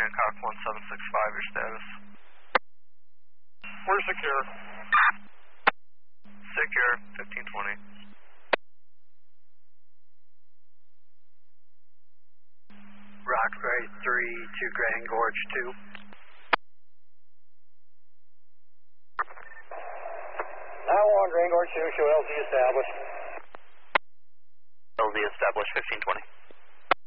Hancock 1765, your status. We're secure. Secure, 1520. Rockaway 3 to Grand Gorge 2. Now on Grand Gorge 2, show LZ established. LZ established, 1520.